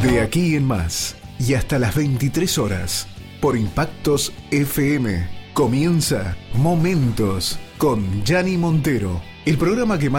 De aquí en más y hasta las 23 horas por Impactos FM comienza Momentos con Gianni Montero, el programa que